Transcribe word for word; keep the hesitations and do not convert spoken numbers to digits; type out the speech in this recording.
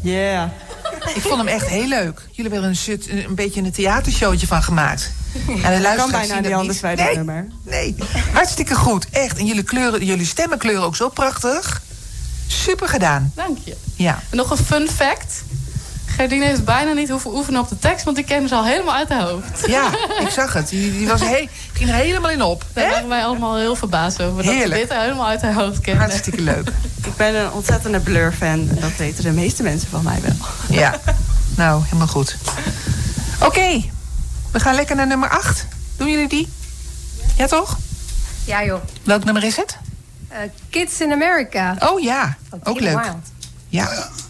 Yeah. Ik vond hem echt heel leuk. Jullie hebben er een, soort- een beetje een theatershowtje van gemaakt. En de luisteraars kan bijna zien niet dat anders bij dit nee, nummer. Nee, hartstikke goed. Echt. En jullie, kleuren, jullie stemmen kleuren ook zo prachtig. Super gedaan. Dank je. Ja. En nog een fun fact. Gerdine heeft bijna niet hoeven oefenen op de tekst, want die kende ze al helemaal uit haar hoofd. Ja, ik zag het. Die, die was he- ging er helemaal in op. Daar Hè? waren wij allemaal heel verbaasd over. Dat Heerlijk. ze dit helemaal uit haar hoofd kende. Hartstikke leuk. Ik ben een ontzettende Blur-fan. Dat weten de meeste mensen van mij wel. Ja, nou, helemaal goed. Oké, we gaan lekker naar nummer acht. Doen jullie die? Ja, toch? Ja, joh. Welk nummer is het? Uh, Kids in America. Oh ja, ook leuk. Wild. Ja.